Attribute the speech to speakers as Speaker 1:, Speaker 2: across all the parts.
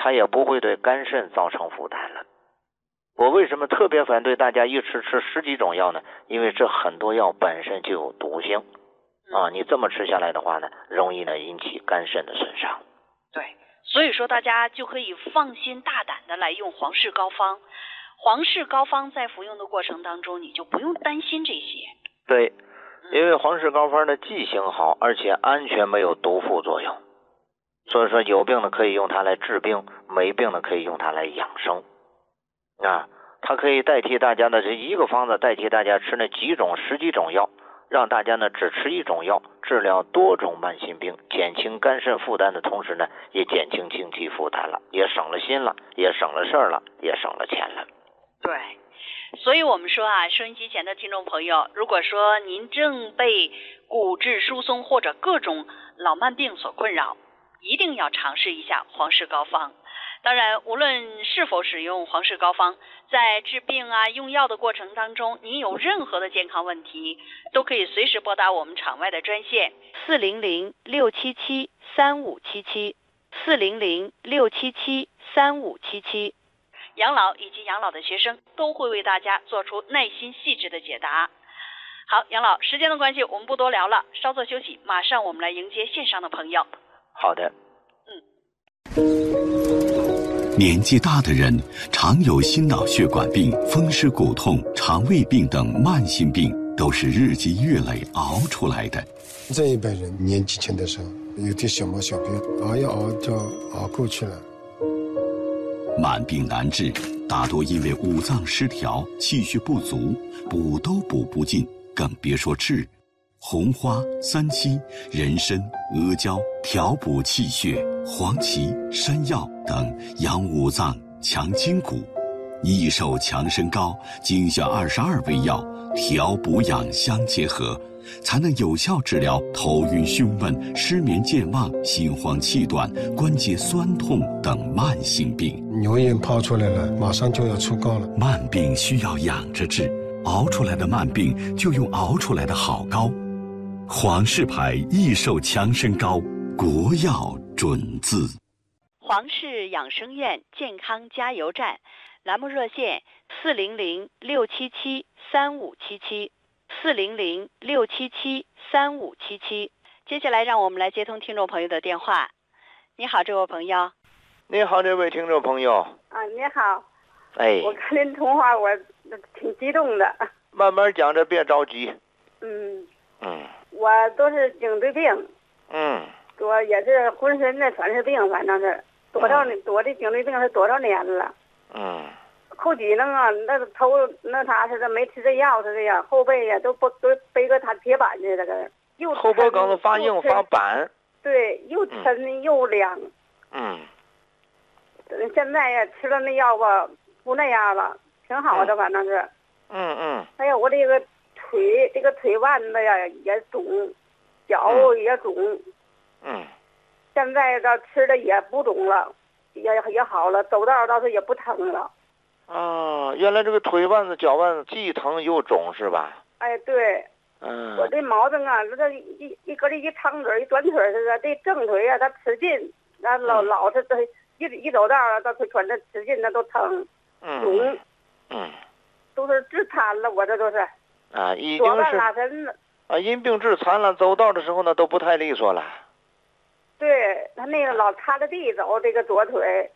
Speaker 1: 它也不会对肝肾造成负担了。我为什么特别反对大家一吃10几种药呢？因为这很多药本身就有毒性你这么吃下来的话呢，容易呢引起肝肾的损伤。
Speaker 2: 对，所以说大家就可以放心大胆的来用黄氏膏方。黄氏膏方在服用的过程当中，你就不用担心这些。
Speaker 1: 对，因为黄氏膏方的剂型好，而且安全，没有毒副作用。所以说有病的可以用它来治病，没病的可以用它来养生它可以代替大家的这一个方子，代替大家吃那10几种药，让大家呢只吃一种药，治疗多种慢性病，减轻肝肾负担的同时呢，也减轻经济负担了，也省了心了，也省了事儿了，也省了钱了。
Speaker 2: 对，所以我们说收音机前的听众朋友，如果说您正被骨质疏松或者各种老慢病所困扰，一定要尝试一下黄氏膏方。当然，无论是否使用黄氏膏方，在治病用药的过程当中，您有任何的健康问题，都可以随时拨打我们场外的专线400-677-3577 400-677-3577。养老以及养老的学生都会为大家做出耐心细致的解答。好，杨老，时间的关系我们不多聊了，稍作休息，马上我们来迎接线上的朋友。
Speaker 1: 好的。
Speaker 3: 年纪大的人常有心脑血管病、风湿骨痛、肠胃病等慢性病，都是日积月累熬出来的。
Speaker 4: 这一辈人年纪轻的时候有点小毛小病，熬一熬就熬过去了。
Speaker 3: 慢病难治，大多因为五脏失调、气血不足，补都补不尽，更别说治。红花、三七、人参、阿胶调补气血，黄芪、山药等养五脏、强筋骨。益寿强身膏精选22味药，调补养相结合，才能有效治疗头晕胸闷、失眠健忘、心慌气短、关节酸痛等慢性病。
Speaker 4: 牛眼泡出来了，马上就要出膏了。
Speaker 3: 慢病需要养着治，熬出来的慢病就用熬出来的好膏。黄氏牌益寿强身膏，国药准字。
Speaker 2: 黄氏养生院健康加油站栏目热线400-677-3577 400-677-3577。接下来让我们来接通听众朋友的电话。你好，这位朋友。
Speaker 1: 你好，这位听众朋友。
Speaker 5: 你好。我跟您通话，我挺激动的。
Speaker 1: 慢慢讲着，别着急。
Speaker 5: 我都是颈椎病。我也是浑身的全是病，反正是多的颈椎病是多少年了。后脊梁那头那啥似的，没吃这药似的呀，后背呀都背个铁板似的，又
Speaker 1: 后脖梗子发硬发板。
Speaker 5: 对，又沉又凉。现在呀吃了那药吧，不那样了，挺好的，反正是。还有我这个腿腕子呀也肿，脚也肿。现在这吃的也不肿了，也好了，走道倒是也不疼了。
Speaker 1: 原来这个腿腕子、脚腕子既疼又肿是吧？
Speaker 5: 哎，对。我这毛病这一搁这一长腿一短腿似的，这正腿它吃劲，那老是这一走道它喘着吃劲，那都疼，肿。都是致残了，我这都是。
Speaker 1: 已经是因病致残了，走道的时候呢都不太利索了。
Speaker 5: 对，他那个老擦着地走，这个左腿。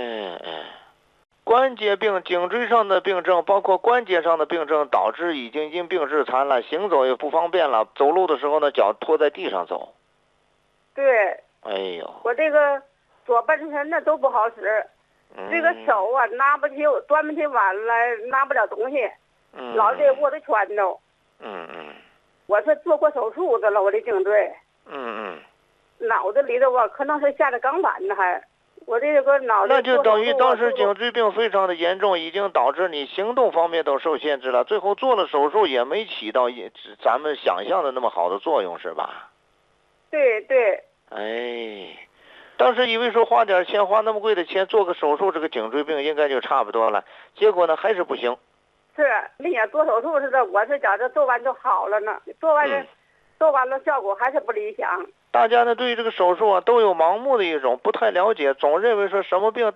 Speaker 1: 关节病、颈椎上的病症，包括关节上的病症，导致已经因病致残了，行走也不方便了，走路的时候呢脚拖在地上走。
Speaker 5: 对。我这个左半身呢都不好使，这个手端不起碗来，拿不了东西。老得握着拳头。我是做过手术的了，我的颈椎。脑子里头可能是下的钢板呢，还我这个脑子。
Speaker 1: 那就等于当时颈椎病非常的严重，已经导致你行动方面都受限制了，最后做了手术也没起到咱们想象的那么好的作用，是吧？
Speaker 5: 对对。
Speaker 1: 当时以为说花点钱，花那么贵的钱做个手术，这个颈椎病应该就差不多了，结果呢还是不行。
Speaker 5: 是，那也做手术似的，我是觉着做完就好了呢，做完了效果还是不理想。
Speaker 1: 大家呢对这个手术都有盲目的一种不太了解，总认为说什么病